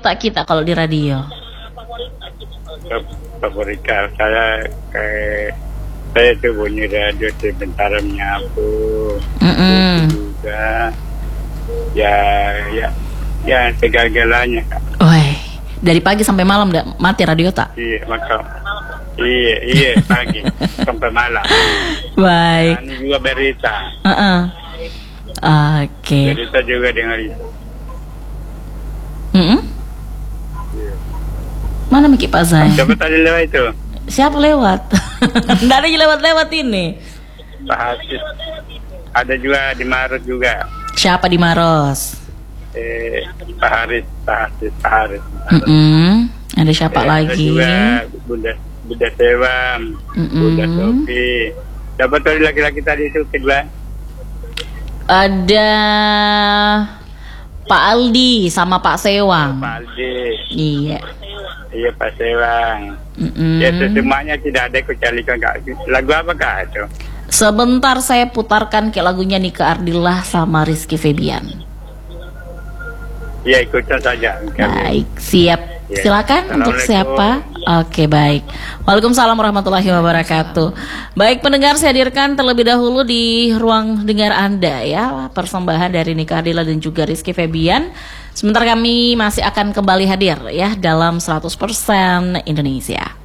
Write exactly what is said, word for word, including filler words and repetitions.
tak kita kalau di radio? Favorit saya eh, saya tuh bunyi radio sebentar menyapu. Mm-mm. Juga ya ya ya segala-galanya Kak. Woi, dari pagi sampai malam nggak mati radio tak? Iya maka iya iya pagi sampai malam. Baik. Ini juga berita. Uh-uh. Oke. Berita juga dengar itu. Mm-mm. Mana Miki Pak Zai? Siapa tadi lewat itu? Siapa lewat? Nggak ada yang lewat-lewat ini. Pak Hasis. Ada juga di Maros juga. Siapa di Maros? Eh, Pak Haris, Pak Hasis, Pak Haris. Mm-mm. Ada siapa Eh, lagi? Ada juga Bunda Bunda Sewang, Mm-mm. Bunda Sofi. Siapa tadi laki-laki tadi itu kedua? Ada Pak Aldi sama Pak Sewang. Pak Aldi. Iya. Iya Pak Sewang. Mm-mm. Ya itu semuanya tidak ada kecuali Kak. Lagu apa Kak itu? Sebentar saya putarkan ke lagunya Nika Ardillah sama Rizky Febian. Ya ikutan saja. Baik, siap. Ya. Silakan untuk siapa? Oke, baik. Waalaikumsalam warahmatullahi wabarakatuh. Baik pendengar, saya hadirkan terlebih dahulu di ruang dengar Anda ya, persembahan dari Nika Ardillah dan juga Rizky Febian. Sebentar kami masih akan kembali hadir ya dalam seratus persen Indonesia.